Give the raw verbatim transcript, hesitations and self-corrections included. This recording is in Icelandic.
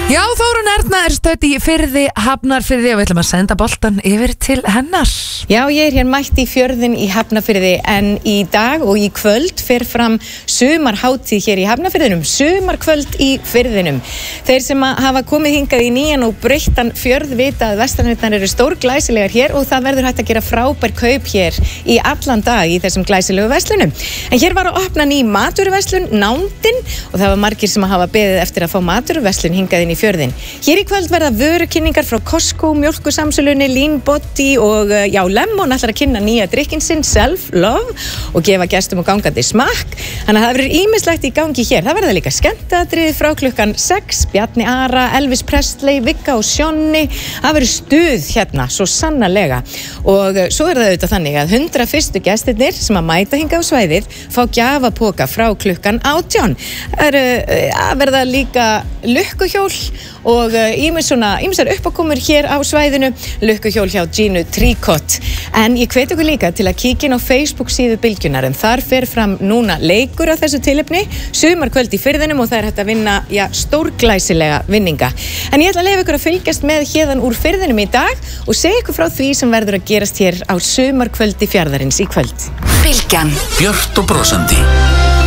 Já, Þórunn Erna er stödd í Firði, Hafnarfirði og við ætlum að senda boltan yfir til hennar. Já, ég er hér mætt í fjörðin í Hafnarfirði en í dag og í kvöld fer fram sumarhátíð hér í Hafnarfirðinum, sumarkvöld í Firðinum. Þeir sem hafa komið hingað í nýjan og breyttan fjörð vita að vestanhyrnar eru stórglæsilegar hér og það verður hægt að gera frábær kaup hér í allan dag í þessum glæsilegu verslunum. En hér var að opna ný matvöruverslun, Nándin, og það var margir sem hafa beðið eftir að fá matvöruverslun hingað inn í fjörðin. Hér í kvöld verða vörukynningar frá Costco, mjólkursamsölunni, Lean Body og já, Lemon ætlar að kynna nýja drikkinn sinn Self Love og gefa gestum og gangandi smakk. Þannig að það verður ýmislegt í gangi hér. Það verða líka skemmtiatriði frá klukkan sex, Bjarni Ara, Elvis Presley, Vigga og Sjonni. Það verður stuð hérna, svo sannarlega. Og svo er það auðvitað þannig að hundrað fyrstu gestirnir sem að mæta hingað á svæðið fá gjafapoka frá klukkan átján. Það eru að verða líka lukkuhjól og ýmis svona, ýmsar uppákomur hér á svæðinu, lukkuhjól hjá Gínu Tríkott. En ég hvet ykkur líka til að kíkja inn á Facebook síðu Bylgjunnar en þar fer fram núna leikur á þessu tilefni, sumarkvöld í Firðinum og það er hægt að vinna, já, stórglæsilega vinninga. En ég ætla að leyfa ykkur að fylgjast með héðan úr Firðinum í dag og segja ykkur frá því sem verður að gerast hér á sumarkvöldi fjarðarins í kvöld. Bylgjan. Björt og brosandi.